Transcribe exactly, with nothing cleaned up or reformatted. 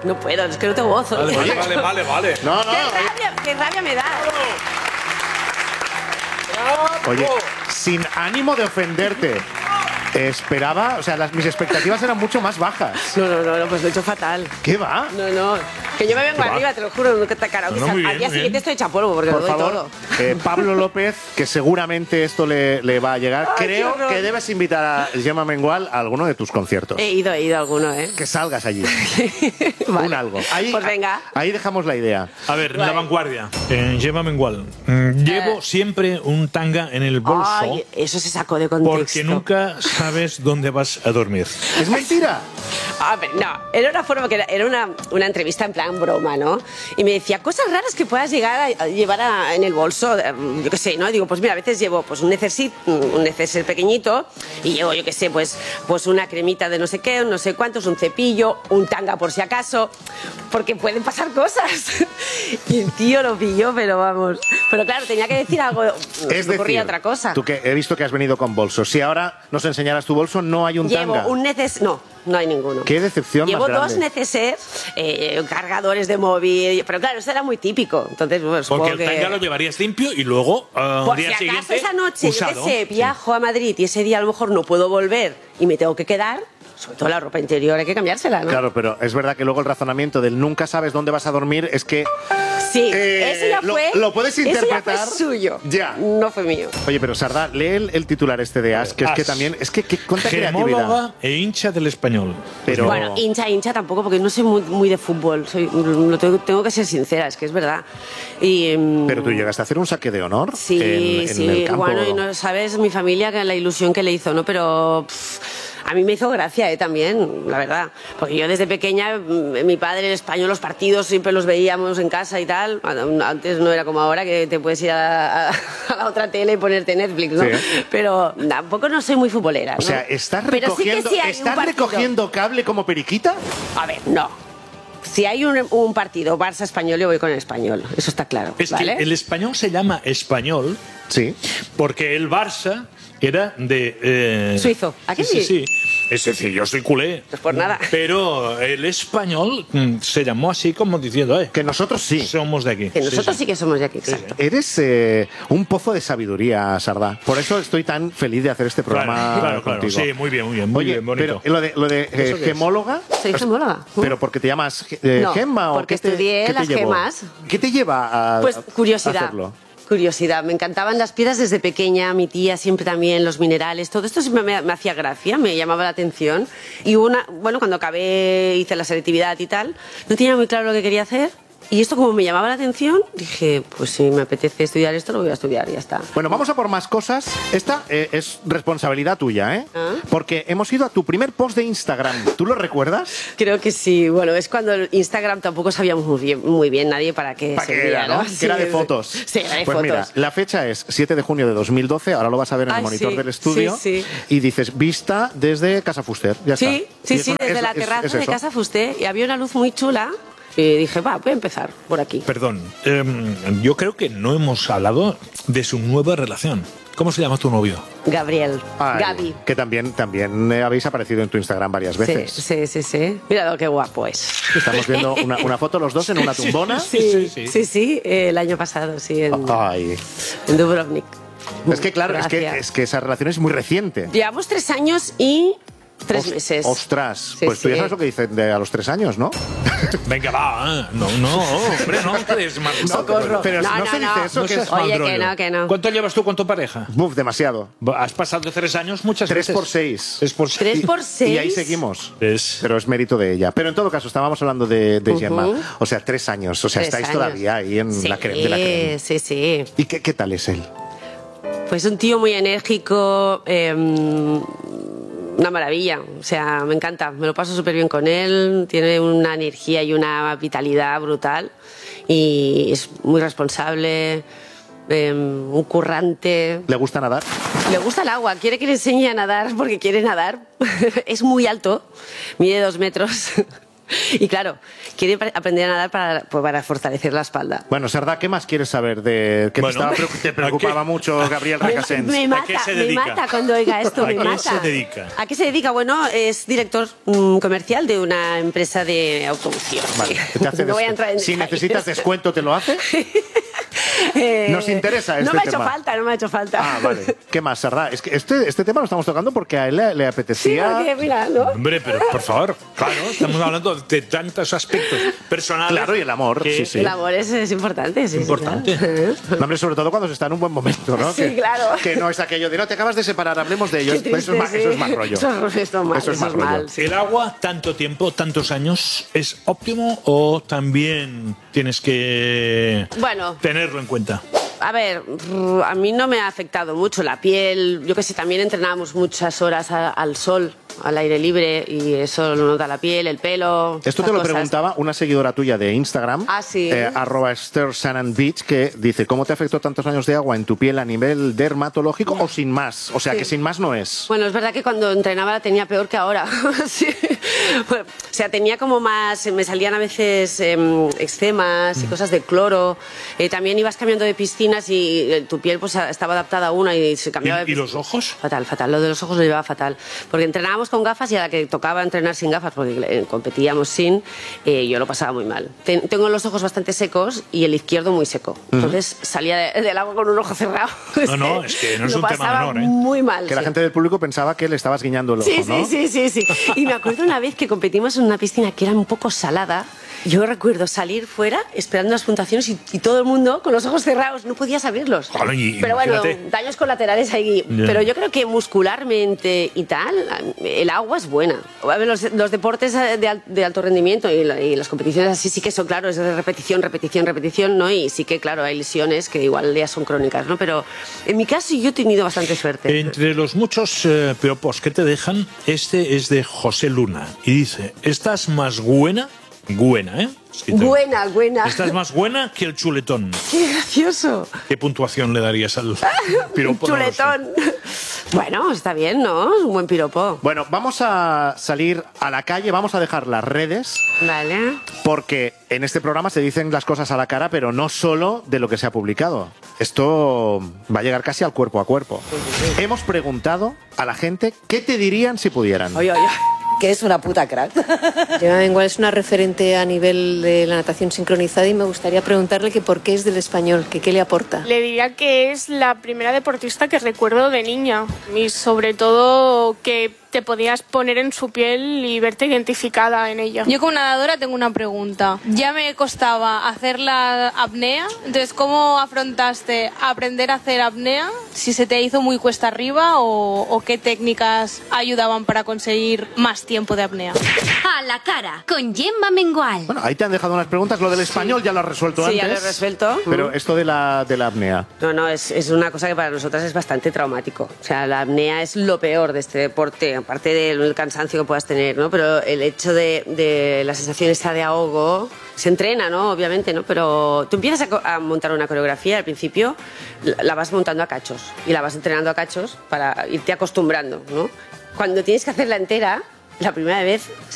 No puedo, es que no tengo voz. Vale, vale, vale, vale, vale. No, no. ¡Qué rabia, qué rabia me da! Oye, sin ánimo de ofenderte, esperaba, o sea, las, mis expectativas eran mucho más bajas. No, no, no, no, pues lo he hecho fatal. ¿Qué va? No, no, que yo me vengo arriba, te lo juro, no te cara. No, no, muy bien, Al día muy siguiente bien. estoy hecha polvo porque Por lo doy favor, todo. eh, Pablo López, que seguramente esto le, le va a llegar, Ay, creo qué horror. que debes invitar a Gemma Mengual a alguno de tus conciertos. He ido, he ido a alguno, ¿eh? Que salgas allí. Vale. Un algo. Ahí, Pues venga. Ahí dejamos la idea. A ver, Vale. la vanguardia. En Gemma Mengual. Mm, Llevo siempre un tanga en el bolso Ay, eso se sacó de contexto. porque nunca sabes dónde vas a dormir. ¿Es mentira? A ver, no, era una forma que era, era una, una entrevista en plan broma, ¿no? Y me decía cosas raras que puedas llegar a, a llevar a- en el bolso, eh, yo qué sé, ¿no? Digo, pues mira, a veces llevo pues un necesit, un neceser pequeñito y llevo, yo qué sé, pues, pues una cremita de no sé qué, no sé cuántos, un cepillo, un tanga por si acaso, porque pueden pasar cosas. Y el tío lo pilló, pero vamos. Pero claro, tenía que decir algo, no se Es me ocurría decir, otra cosa. tú que he visto que has venido con bolsos. Si ahora nos enseñaras tu bolso, no hay un Llevo tanga. un neces... No, no hay ninguno. Qué decepción Llevo más grande. dos neceser, eh, cargadores de móvil, pero claro, eso era muy típico. Entonces, pues, Porque supongo el que... tanga lo llevarías limpio y luego al Por día si acaso siguiente esa noche, usado. yo qué sé, viajo a Madrid y ese día a lo mejor no puedo volver y me tengo que quedar, sobre todo la ropa interior hay que cambiársela, ¿no? Claro, pero es verdad que luego el razonamiento del nunca sabes dónde vas a dormir es que... Sí, Eh, eso ya lo- fue... lo puedes Eso ya interpretar. fue suyo. Ya. No fue mío. Oye, pero Sardá, lee el, el titular este de As, que es que As. también... Es que, que cuánta creatividad. Gemóloga e hincha del Español. Pero... Bueno, hincha, hincha tampoco, porque no soy muy, muy de fútbol. Soy, lo tengo, tengo que ser sincera, es que es verdad. Y, em, Pero tú llegaste a hacer un saque de honor Sí, en, en sí. el campo. Bueno, y no sabes mi familia que la ilusión que le hizo, ¿no? Pero pff, a mí me hizo gracia, ¿eh? También, la verdad. Porque yo desde pequeña, mm, mi padre, el español, los partidos siempre los veíamos en casa y tal. Antes no era como ahora que te puedes ir a, a- a la otra tele y ponerte Netflix, ¿no? Sí. Pero tampoco no soy muy futbolera, ¿no? O sea, ¿estás Pero sí que recogiendo, sí hay un ¿estás partido. recogiendo cable como periquita? A ver, no. Si hay un, un partido Barça-Español, yo voy con el español. Eso está claro, Es ¿vale? que el español se llama español Sí. porque el Barça era de... eh, Suizo. ¿A qué sí? sí? Sí, sí. Es decir, yo soy culé. Pues por nada. Pero el español mm, se llamó así como diciendo, eh, Que nosotros sí. somos de aquí. Que nosotros sí, sí. que somos de aquí, exacto. Eres eh, un pozo de sabiduría, Sardá. Por eso estoy tan feliz de hacer este programa Claro, claro, claro. contigo. Sí, muy bien, muy bien, muy Oye, bien, bonito. pero lo de, lo de eh, ¿Eso qué es? gemóloga... Soy gemóloga. ¿Pero porque te llamas eh, No, Gemma o porque qué te, estudié qué te las llevó? gemas. ¿Qué te lleva a, Pues a curiosidad. hacerlo? Curiosidad, me encantaban las piedras desde pequeña, mi tía siempre también, los minerales, todo esto siempre me, me hacía gracia, me llamaba la atención. Y una, bueno, cuando acabé, hice la selectividad y tal, no tenía muy claro lo que quería hacer. Y esto como me llamaba la atención, dije, pues si me apetece estudiar esto, lo voy a estudiar y ya está. Bueno, vamos a por más cosas. Esta eh, es responsabilidad tuya, ¿eh? Ah. Porque hemos ido a tu primer post de Instagram. ¿Tú lo recuerdas? Creo que sí, bueno, es cuando el Instagram tampoco sabíamos muy bien, muy bien nadie para qué ¿Para qué servía, era, no? ¿no? Que era de Sí, fotos. Sí, era de pues fotos. mira, la fecha es siete de junio de dos mil doce, ahora lo vas a ver en el Ay, monitor sí, del estudio. sí, sí. Y dices, vista desde Casa Fuster. Ya Sí, está. sí, Y sí, eso- desde es- la es- terraza es de eso. Casa Fusté y había una luz muy chula y dije, va, voy a empezar por aquí. Perdón, em, yo creo que no hemos hablado de su nueva relación. ¿Cómo se llama tu novio? Gabriel, Ay, Gaby. Que también, también eh, habéis aparecido en tu Instagram varias Sí, veces. sí, sí, sí. Mira qué guapo es. Estamos viendo una, una foto los dos en una tumbona. Sí, sí, sí. sí, sí, eh, el año pasado, sí, en, Ay. en Dubrovnik. Es que claro, es que, Gracias. es que esa relación es muy reciente. Llevamos tres años y tres Os- meses. Ostras, Sí, pues tú ya sí. sabes lo que dicen de a los tres años, ¿no? Venga, va. ¿eh? No, no, hombre, no crees mal. Socorro. Pero No, no, no, se dice no. eso, No que seas es... mal Oye, que rollo. no, que no. ¿Cuánto llevas tú con tu pareja? Buf, demasiado. Has pasado tres años muchas Tres veces. por seis. Tres por Tres seis. por seis. Y ahí seguimos. Es- Pero es mérito de ella. Pero en todo caso, estábamos hablando de, de Ujú. Gemma. O sea, tres años. O sea, Tres estáis años. todavía ahí en Sí, la crema de la crema. Sí, sí. ¿Y qué, qué tal es él? Pues un tío muy enérgico, eh, una maravilla. O sea, me encanta. Me lo paso súper bien con él. Tiene una energía y una vitalidad brutal. Y es muy responsable, eh, un currante. ¿Le gusta nadar? Le gusta el agua. Quiere que le enseñe a nadar porque quiere nadar. Es muy alto. Mide dos metros. Y claro, quiere aprender a nadar para, pues, para fortalecer la espalda. Bueno, Sardá, ¿qué más quieres saber de que Bueno, te, estaba, te preocupaba mucho Gabriel Me, Recasens? me ¿A qué mata, se me dedica? mata cuando oiga esto, ¿A me qué mata. se dedica? ¿A qué se dedica? Bueno, es director mm, comercial de una empresa de automoción. Vale, te hace No voy a des- entrar en si detalles. necesitas descuento, ¿te lo hace? Eh, Nos interesa este No me ha hecho tema. falta, no me ha hecho falta. Ah, vale. ¿Qué más, Sardá? Es que este, este tema lo estamos tocando porque a él le, le Sí, apetecía... porque mira, ¿no? Hombre, pero por favor, claro, estamos hablando de tantos aspectos personales. Claro, y el amor, que- sí, sí. El amor es, es importante, sí. sí, Importante. claro. No, hombre, sobre todo cuando se está en un buen momento, ¿no? Sí, que, claro. Que no es aquello de, no, te acabas de separar, hablemos de ello. Qué Eso es, más, triste, eso sí. es más rollo. Eso, es- eso es mal, Eso es eso más es mal, rollo. sí. ¿El agua, tanto tiempo, tantos años, es óptimo o también tienes que Bueno. tenerlo en cuenta? A ver, a mí no me ha afectado mucho la piel. Yo que sé, también entrenábamos muchas horas a- al sol, al aire libre, y eso lo nota la piel, el pelo. Esto estas te lo cosas. preguntaba una seguidora tuya de Instagram, Ah, sí. eh, arroba Esther Shannon Beach, que dice, ¿cómo te afectó tantos años de agua en tu piel a nivel dermatológico o sin más? O sea, Sí. que sin más no es. Bueno, es verdad que cuando entrenaba la tenía peor que ahora. Sí. Bueno, o sea, tenía como más, me salían a veces em, eczemas y cosas de cloro. Eh, también ibas cambiando de piscinas y eh, tu piel pues estaba adaptada a una y se cambiaba de ¿Y, y los piscina. ojos? Fatal, fatal. Lo de los ojos lo llevaba fatal. Porque entrenábamos con gafas y a la que tocaba entrenar sin gafas, porque eh, competíamos sin, eh, yo lo pasaba muy mal. Ten- tengo los ojos bastante secos y el izquierdo muy seco. Entonces salía de- del agua con un ojo cerrado. No, no, es que no es Lo un tema pasaba menor, ¿eh? muy mal. Que la sí. gente del público pensaba que le estabas guiñando el ojo, Sí, ¿no? sí, sí, sí, sí. Y me acuerdo una vez que competimos en una piscina que era un poco salada. Yo recuerdo salir fuera esperando las puntuaciones y, y todo el mundo con los ojos cerrados, no podías abrirlos. Claro, y- Pero bueno, imagínate. daños colaterales ahí. Ya. Pero yo creo que muscularmente y tal, el agua es buena. A ver, los, los deportes de, al- de alto rendimiento y, la- y las competiciones así sí que son, claro, es de repetición, repetición, repetición, ¿no? Y sí que, claro, hay lesiones que igual ya son crónicas, ¿no? Pero en mi caso yo he tenido bastante suerte. Entre los muchos eh, piropos que te dejan, este es de José Luna y dice, ¿estás más buena? Buena, ¿eh? Escrito. Buena, buena. Estás más buena que el chuletón. ¡Qué gracioso! ¿Qué puntuación le darías al piropo? No lo sé. Chuletón. Bueno, está bien, ¿no? Es un buen piropo. Bueno, vamos a salir a la calle, vamos a dejar las redes, Vale. porque en este programa se dicen las cosas a la cara, pero no solo de lo que se ha publicado. Esto va a llegar casi al cuerpo a cuerpo. Hemos preguntado a la gente qué te dirían si pudieran. Oye, oye. Que es una puta crack. Eva Mengual es una referente a nivel de la natación sincronizada y me gustaría preguntarle que por qué es del español, que qué le aporta. Le diría que es la primera deportista que recuerdo de niña y sobre todo que te podías poner en su piel y verte identificada en ella. Yo como nadadora tengo una pregunta. Ya me costaba hacer la apnea, entonces ¿cómo afrontaste aprender a hacer apnea? Si se te hizo muy cuesta arriba o, o qué técnicas ayudaban para conseguir más tiempo de apnea. A la cara, con Gemma Mengual. Bueno, ahí te han dejado unas preguntas. Lo del español ya lo has resuelto Sí, antes. ya lo he resuelto. Pero esto de la, de la apnea. No, no, es, es una cosa que para nosotras es bastante traumático. O sea, la apnea es lo peor de este deporte, aparte del cansancio que puedas tener, ¿no? Pero el hecho de, de la sensación esta de ahogo se entrena, ¿no? Obviamente, ¿no? Pero tú empiezas a, co- a montar una coreografía, al principio la, la vas montando a cachos y la vas entrenando a cachos para irte acostumbrando, ¿no? Cuando tienes que hacerla entera, la primera vez